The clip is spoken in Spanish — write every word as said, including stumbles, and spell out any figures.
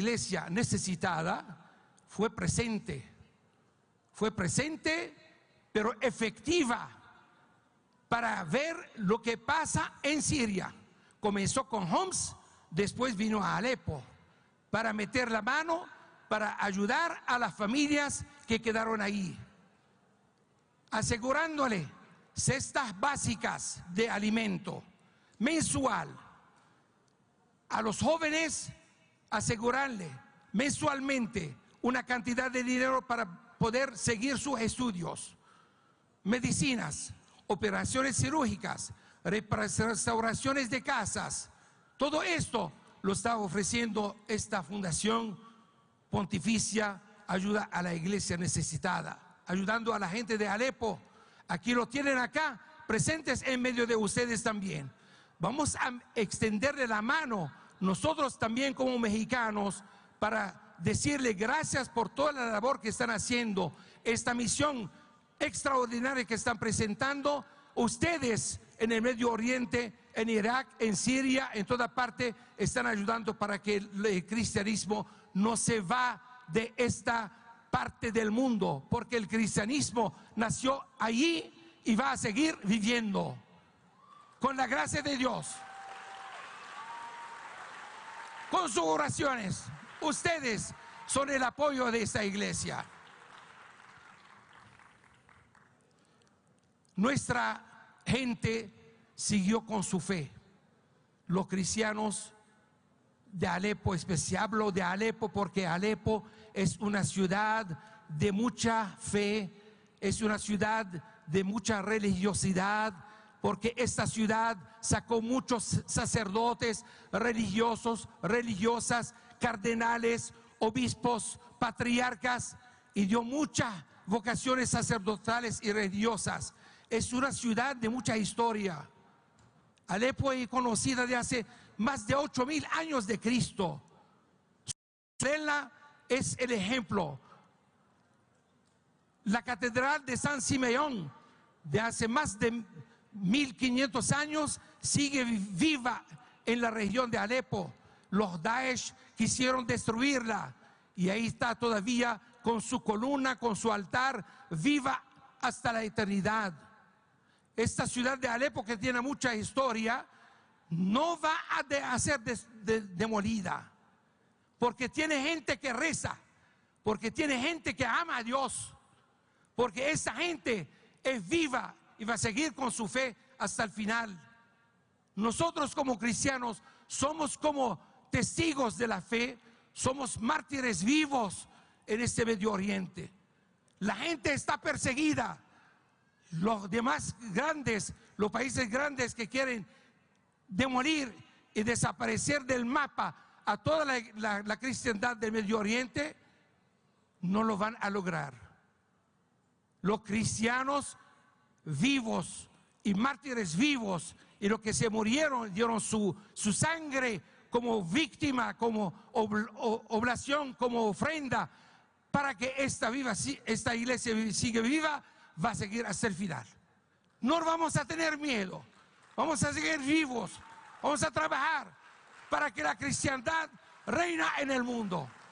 iglesia necesitada fue presente, fue presente pero efectiva para ver lo que pasa en Siria. Comenzó con Homs, después vino a Alepo para meter la mano, para ayudar a las familias que quedaron ahí, asegurándole cestas básicas de alimento mensual. A los jóvenes asegurarle mensualmente una cantidad de dinero para poder seguir sus estudios, medicinas, operaciones quirúrgicas, restauraciones de casas. Todo esto lo está ofreciendo esta Fundación Pontificia Ayuda a la Iglesia Necesitada, ayudando a la gente de Alepo. Aquí lo tienen acá, presentes en medio de ustedes también. Vamos a extenderle la mano nosotros también como mexicanos para decirle gracias por toda la labor que están haciendo, esta misión extraordinaria que están presentando ustedes en el Medio Oriente, en Irak, en Siria, en toda parte están ayudando para que el cristianismo no se va de esta parte del mundo, porque el cristianismo nació allí y va a seguir viviendo con la gracia de Dios. Con sus oraciones, ustedes son el apoyo de esta iglesia. Nuestra gente siguió con su fe. Los cristianos de Alepo, especialmente hablo de Alepo porque Alepo es una ciudad de mucha fe, es una ciudad de mucha religiosidad, porque esta ciudad sacó muchos sacerdotes religiosos, religiosas, cardenales, obispos, patriarcas, y dio muchas vocaciones sacerdotales y religiosas. Es una ciudad de mucha historia. Alepo es conocida de hace más de ocho mil años de Cristo. Ella es el ejemplo. La catedral de San Simeón de hace más de mil quinientos años sigue viva en la región de Alepo. Los Daesh quisieron destruirla y ahí está todavía con su columna, con su altar, viva hasta la eternidad. Esta ciudad de Alepo, que tiene mucha historia, no va a, de, a ser des, de, demolida, porque tiene gente que reza, porque tiene gente que ama a Dios, porque esa gente es viva y va a seguir con su fe hasta el final. Nosotros como cristianos somos como testigos de la fe, somos mártires vivos en este Medio Oriente. La gente está perseguida. Los demás grandes, los países grandes que quieren demolir y desaparecer del mapa a toda la, la, la cristiandad del Medio Oriente, no lo van a lograr. Los cristianos vivos y mártires vivos, y los que se murieron dieron su, su sangre como víctima, como obl, oblación, como ofrenda para que esta, viva, esta iglesia siga viva, va a seguir hasta el final. No vamos a tener miedo, vamos a seguir vivos, vamos a trabajar para que la cristiandad reina en el mundo.